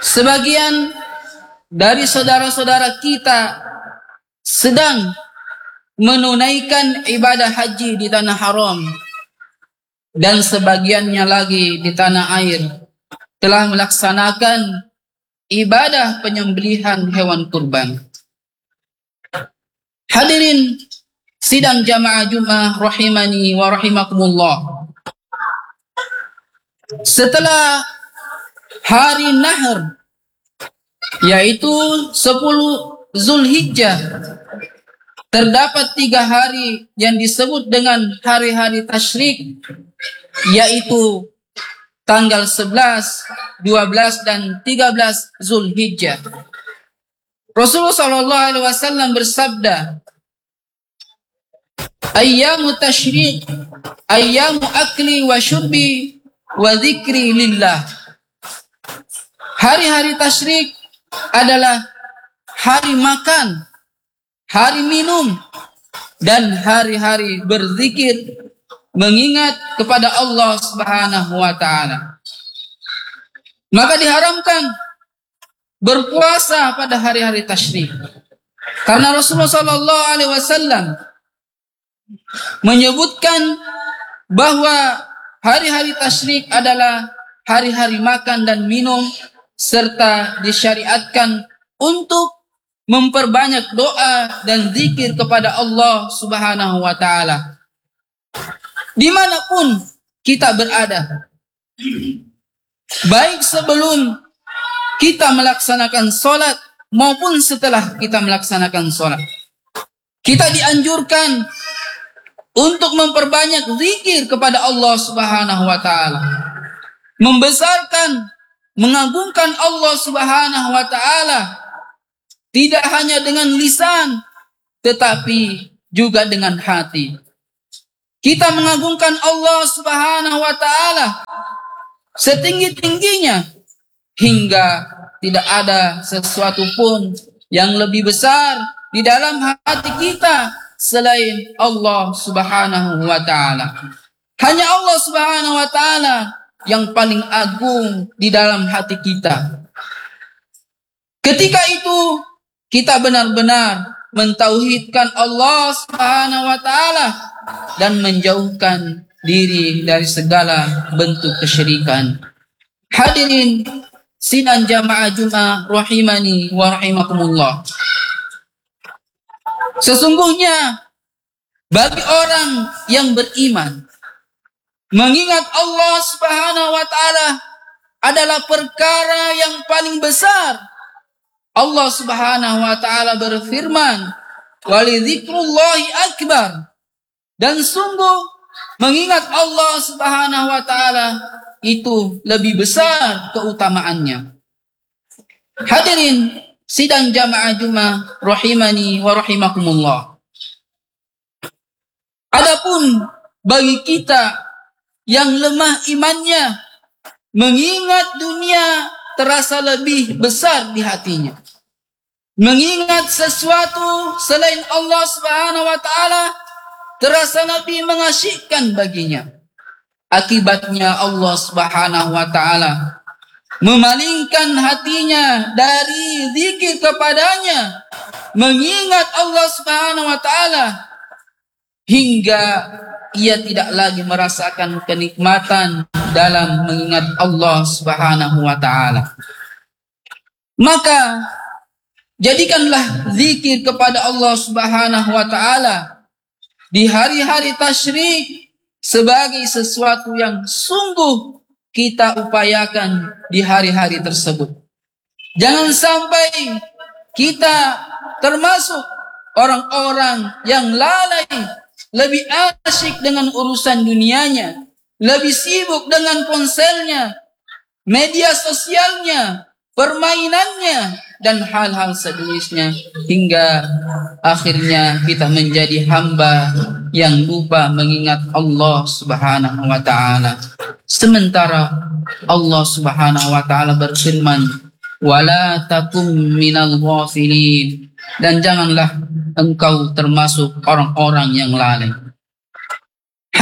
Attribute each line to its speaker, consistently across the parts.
Speaker 1: Sebagian dari saudara-saudara kita sedang menunaikan ibadah haji di tanah haram, dan sebagiannya lagi di tanah air telah melaksanakan ibadah penyembelihan hewan kurban. Hadirin sidang jamaah Jumat rahimani wa rahimakumullah. Setelah hari Nahr, yaitu 10 Zulhijjah, terdapat 3 hari yang disebut dengan hari-hari tasyrik, yaitu tanggal 11, 12 dan 13 Zulhijjah. Rasulullah sallallahu alaihi wasallam bersabda, "Ayyamu tasyrik, ayyamu akli wa syurbi wa dzikri lillah." Hari-hari tasyrik adalah hari makan, hari minum, dan hari-hari berzikir mengingat kepada Allah Subhanahu wa taala. Maka diharamkan berpuasa pada hari-hari tasyrik, karena Rasulullah sallallahu alaihi wasallam menyebutkan bahwa hari-hari tasyrik adalah hari-hari makan dan minum, serta disyariatkan untuk memperbanyak doa dan zikir kepada Allah Subhanahu wa taala dimanapun kita berada, baik sebelum kita melaksanakan sholat maupun setelah kita melaksanakan sholat. Kita dianjurkan untuk memperbanyak zikir kepada Allah Subhanahu wa taala, membesarkan, mengagungkan Allah Subhanahu wa taala, tidak hanya dengan lisan tetapi juga dengan hati. Kita mengagungkan Allah Subhanahu wa taala setinggi-tingginya, hingga tidak ada sesuatu pun yang lebih besar di dalam hati kita selain Allah Subhanahu wa taala. Hanya Allah Subhanahu wa taala yang paling agung di dalam hati kita. Ketika itu kita benar-benar mentauhidkan Allah Subhanahu wa taala dan menjauhkan diri dari segala bentuk kesyirikan. Hadirin sidang jamaah Jumat rahimani wa rahimakumullah. Sesungguhnya bagi orang yang beriman, mengingat Allah Subhanahu wa taala adalah perkara yang paling besar. Allah Subhanahu wa taala berfirman, "Walidzikrullahi akbar." Dan sungguh mengingat Allah Subhanahu wa taala itu lebih besar keutamaannya. Hadirin sidang jamaah Jumat rahimani wa rahimakumullah. Adapun bagi kita yang lemah imannya, mengingat dunia terasa lebih besar di hatinya. Mengingat sesuatu selain Allah Subhanahu wa taala terasa lebih mengasyikkan baginya. Akibatnya Allah Subhanahu wa taala memalingkan hatinya dari zikir kepadanya, mengingat Allah Subhanahu wa taala, hingga ia tidak lagi merasakan kenikmatan dalam mengingat Allah Subhanahu wa taala. Maka jadikanlah zikir kepada Allah Subhanahu wa taala di hari-hari tasyrik sebagai sesuatu yang sungguh kita upayakan di hari-hari tersebut. Jangan sampai kita termasuk orang-orang yang lalai, lebih asyik dengan urusan dunianya, lebih sibuk dengan ponselnya, media sosialnya, permainannya, dan hal-hal sejenisnya, hingga akhirnya kita menjadi hamba yang lupa mengingat Allah Subhanahu wa taala. Sementara Allah Subhanahu wa taala berfirman, "Wala takum minal ghafilin." Dan janganlah engkau termasuk orang-orang yang lalai.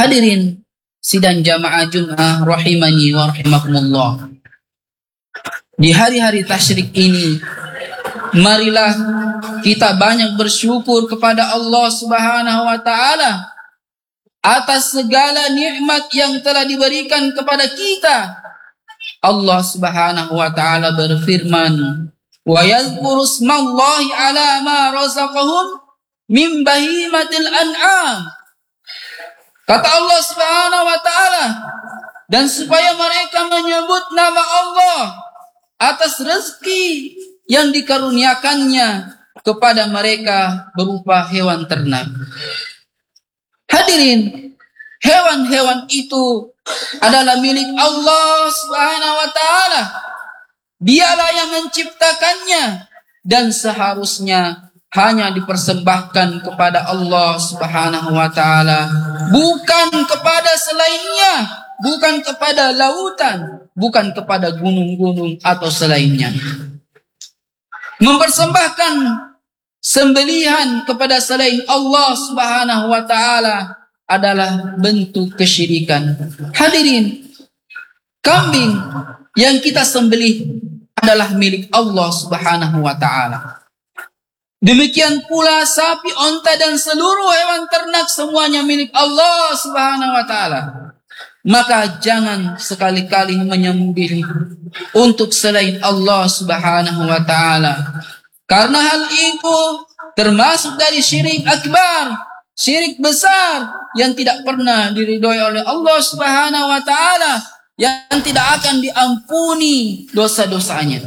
Speaker 1: Hadirin sidang jamaah Jumat rahimani wa rahimakumullah. Di hari-hari tasyrik ini, marilah kita banyak bersyukur kepada Allah Subhanahu wa taala atas segala nikmat yang telah diberikan kepada kita. Allah Subhanahu wa taala berfirman, "Wa yadhkuru ismallahi 'ala ma razaqahum min bahimatil an'am." Kata Allah Subhanahu wa taala, dan supaya mereka menyebut nama Allah atas rezeki yang dikaruniakannya kepada mereka berupa hewan ternak. Hadirin, hewan-hewan itu adalah milik Allah Subhanahu wa taala. Dialah yang menciptakannya dan seharusnya hanya dipersembahkan kepada Allah Subhanahu wa taala, bukan kepada selainnya, bukan kepada lautan, bukan kepada gunung-gunung atau selainnya. Mempersembahkan sembelihan kepada selain Allah Subhanahu wa taala adalah bentuk kesyirikan. Hadirin, kambing yang kita sembelih adalah milik Allah Subhanahu wa taala. Demikian pula sapi, onta dan seluruh hewan ternak semuanya milik Allah Subhanahu wa taala. Maka jangan sekali-kali menyembelih untuk selain Allah Subhanahu wa taala. Karena hal itu termasuk dari syirik akbar, syirik besar yang tidak pernah diridhoi oleh Allah Subhanahu wa taala, yang tidak akan diampuni dosa-dosanya.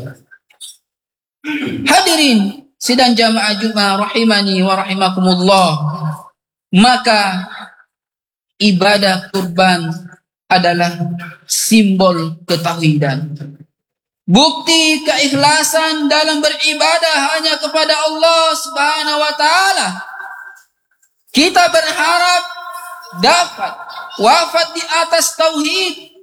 Speaker 1: Hadirin sidang jamaah Jumat rahimani wa rahimakumullah, maka ibadah kurban adalah simbol ketauhidan. Bukti keikhlasan dalam beribadah hanya kepada Allah Subhanahu wa taala. Kita berharap dapat wafat di atas tauhid,